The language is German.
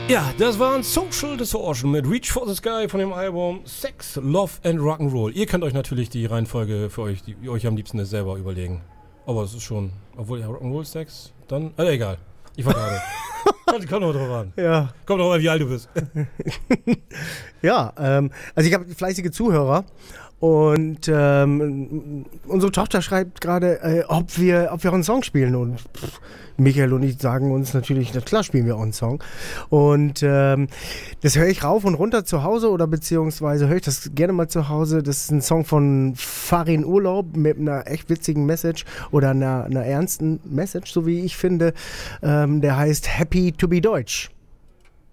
Ja, das war Social Distortion mit Reach for the Sky von dem Album Sex, Love and Rock'n'Roll. Ihr könnt euch natürlich die Reihenfolge für euch, die euch am liebsten ist, selber überlegen. Aber es ist schon, obwohl ja Rock'n'Roll Sex, dann, egal. Ich war gerade. Kommt noch drauf an. Ja. Kommt drauf an, wie alt du bist. Ja, also ich habe fleißige Zuhörer und unsere Tochter schreibt gerade, ob wir einen Song spielen und Michael und ich sagen uns natürlich, na klar spielen wir auch einen Song und das höre ich rauf und runter zu Hause oder beziehungsweise höre ich das gerne mal zu Hause. Das ist ein Song von Farin Urlaub mit einer echt witzigen Message oder einer ernsten Message, so wie ich finde. Der heißt Happy to be Deutsch.